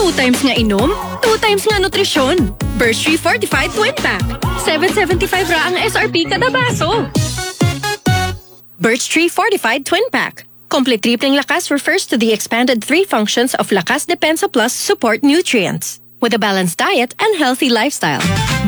2 times nga inom, 2 times nga nutrisyon. Birch Tree Fortified Twin Pack. 7.75 ra ang SRP kada baso. Birch Tree Fortified Twin Pack. Complete tripling lakas refers to the expanded 3 functions of Lakas Depensa Plus support nutrients with a balanced diet and healthy lifestyle.